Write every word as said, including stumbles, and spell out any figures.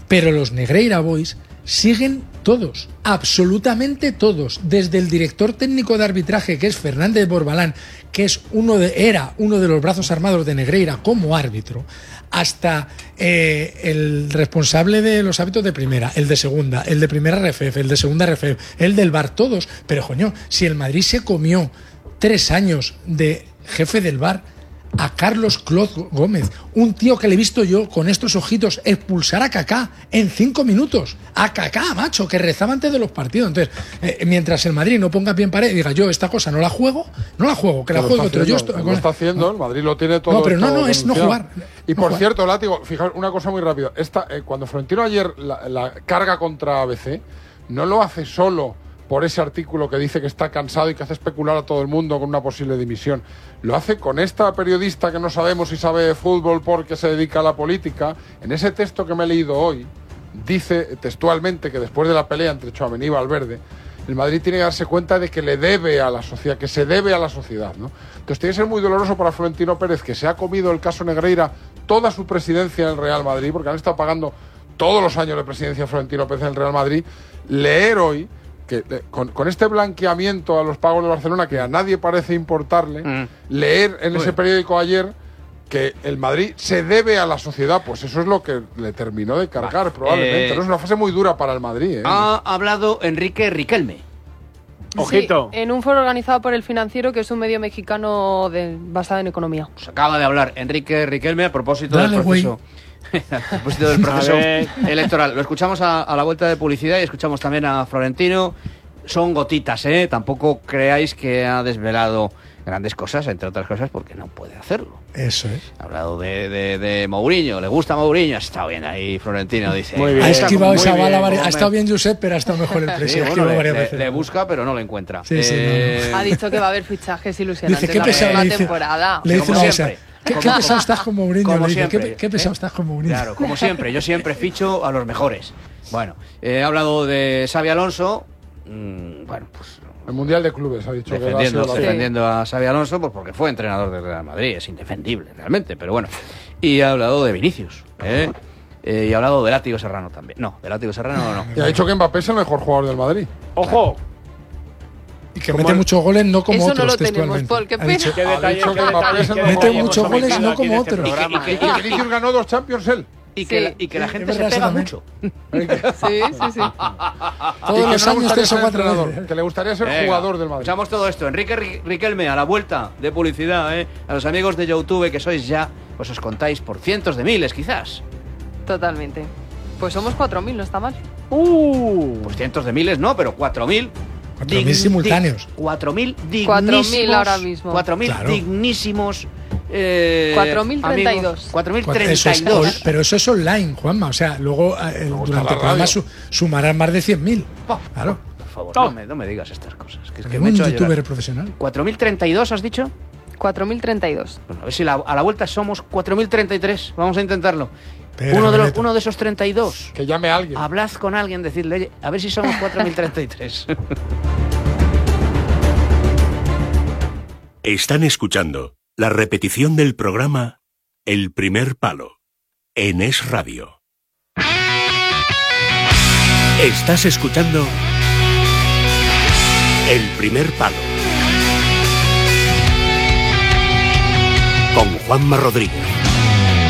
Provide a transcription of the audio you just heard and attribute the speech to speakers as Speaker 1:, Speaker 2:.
Speaker 1: Pero los Negreira Boys siguen todos, absolutamente todos, desde el director técnico de arbitraje, que es Fernández Borbalán, que es uno de, era uno de los brazos armados de Negreira como árbitro, hasta eh, el responsable de los hábitos de primera, el de segunda, el de primera R F F, el de segunda R F F, el del V A R, todos. Pero, coño, si el Madrid se comió tres años de jefe del V A R a Carlos Clot Gómez, un tío que le he visto yo con estos ojitos expulsar a Kaká en cinco minutos, a Kaká, macho, que rezaba antes de los partidos. Entonces, eh, mientras el Madrid no ponga pie en pared y diga, yo esta cosa no la juego, no la juego, que la juego otro. Yo estoy,
Speaker 2: lo está haciendo, el Madrid lo tiene todo.
Speaker 1: No, pero no,
Speaker 2: todo
Speaker 1: no, es no jugar.
Speaker 2: Y
Speaker 1: no
Speaker 2: por
Speaker 1: jugar.
Speaker 2: cierto, Látigo, fijaos una cosa muy rápida. Esta, eh, cuando Florentino ayer la, la carga contra A B C, no lo hace solo por ese artículo que dice que está cansado y que hace especular a todo el mundo con una posible dimisión. Lo hace con esta periodista que no sabemos si sabe de fútbol porque se dedica a la política. En ese texto que me he leído hoy, dice textualmente que después de la pelea entre Tchouaméni y Valverde, el Madrid tiene que darse cuenta de que le debe a la sociedad, que se debe a la sociedad, ¿no? Entonces tiene que ser muy doloroso para Florentino Pérez, que se ha comido el caso Negreira toda su presidencia en el Real Madrid, porque han estado pagando todos los años de presidencia de Florentino Pérez en el Real Madrid, leer hoy que eh, con, con este blanqueamiento a los pagos de Barcelona que a nadie parece importarle, mm. leer en Uy. ese periódico ayer que el Madrid se debe a la sociedad, pues eso es lo que le terminó de cargar, vale. probablemente. Eh, no es una fase muy dura para el Madrid. ¿eh?
Speaker 3: Ha hablado Enrique Riquelme.
Speaker 4: Ojito. Sí, en un foro organizado por El Financiero, que es un medio mexicano de, basado en economía.
Speaker 3: Pues acaba de hablar Enrique Riquelme a propósito Dale, del proceso. a propósito del proceso electoral. Lo escuchamos a, a la vuelta de publicidad y escuchamos también a Florentino. Son gotitas, ¿eh? Tampoco creáis que ha desvelado grandes cosas, entre otras cosas, porque no puede hacerlo.
Speaker 1: Eso es.
Speaker 3: Ha hablado de, de, de Mourinho, le gusta Mourinho, ha estado bien ahí Florentino, dice.
Speaker 1: Muy bien. Ha esquivado esa bala, varias, ha estado bien Josep, pero ha estado mejor el presidente.
Speaker 3: Sí, bueno, le, le, le busca, pero no lo encuentra.
Speaker 1: Sí, sí,
Speaker 3: eh...
Speaker 4: no, no. Ha dicho que va a haber fichajes ilusionantes
Speaker 1: dice, ¿qué
Speaker 4: la próxima temporada.
Speaker 1: Le dice,
Speaker 3: como
Speaker 1: no,
Speaker 3: siempre.
Speaker 1: ¿Qué, qué pesado estás con Mourinho?
Speaker 3: Como
Speaker 1: le dice,
Speaker 3: siempre,
Speaker 1: ¿qué, qué pesado
Speaker 3: ¿eh?
Speaker 1: estás con Mourinho?
Speaker 3: Claro, como siempre, yo siempre ficho a los mejores. Bueno, eh, he hablado de Xabi Alonso, mmm, bueno, pues...
Speaker 2: El Mundial de Clubes ha dicho
Speaker 3: defendiendo,
Speaker 2: que va a
Speaker 3: defendiendo a Xabi Alonso, pues porque fue entrenador del Real Madrid, es indefendible realmente, pero bueno. Y ha hablado de Vinicius, ¿eh? Eh, y ha hablado de Látigo Serrano también. No, de Látigo Serrano no.
Speaker 2: Y ha dicho que Mbappé es el mejor jugador del Madrid.
Speaker 4: ¡Ojo!
Speaker 1: Y que mete muchos goles, no como
Speaker 4: Eso
Speaker 1: otros.
Speaker 4: No lo tenemos, Paul, qué pena.
Speaker 2: ¿Qué detalle, qué detalle,
Speaker 1: mete muchos goles, no como otros.
Speaker 2: Y que, y que Vinicius ganó dos Champions él.
Speaker 3: Y que, sí. la, y que la gente
Speaker 1: es
Speaker 3: se pega
Speaker 1: también.
Speaker 3: mucho.
Speaker 4: Sí, sí, sí.
Speaker 1: Todos los años tres o cuatro
Speaker 2: veces. Que le gustaría ser
Speaker 3: Venga,
Speaker 2: jugador del Madrid.
Speaker 3: Escuchamos todo esto. Enrique Riquelme, a la vuelta de publicidad, ¿eh? A los amigos de YouTube que sois ya, pues os contáis por cientos de miles, quizás.
Speaker 4: Totalmente. Pues somos cuatro mil, no está mal.
Speaker 3: Uh, pues cientos de miles no, pero cuatro mil.
Speaker 1: cuatro mil simultáneos.
Speaker 3: cuatro mil dignísimos.
Speaker 4: cuatro mil ahora mismo.
Speaker 3: cuatro mil
Speaker 1: claro.
Speaker 3: dignísimos. Eh,
Speaker 4: cuatro mil treinta y dos.
Speaker 3: cuatro mil treinta y dos.
Speaker 1: Pero eso es online, Juanma. O sea, luego eh, durante el programa su, sumarán más de cien mil.
Speaker 3: Oh,
Speaker 1: claro.
Speaker 3: Por favor, no me, no me digas estas cosas. Que es que
Speaker 1: un
Speaker 3: me he hecho
Speaker 1: youtuber profesional.
Speaker 3: ¿cuatro mil treinta y dos has dicho?
Speaker 4: cuatro mil treinta y dos.
Speaker 3: Bueno, a ver si la, a la vuelta somos cuatro mil treinta y tres. Vamos a intentarlo.
Speaker 1: Pero
Speaker 3: uno, de los, uno de esos treinta y dos.
Speaker 2: Que llame a alguien.
Speaker 3: Hablad con alguien, decirle, a ver si somos cuatro mil treinta y tres.
Speaker 5: Están escuchando la repetición del programa El Primer Palo en Es Radio. Estás escuchando El Primer Palo con Juanma Rodríguez.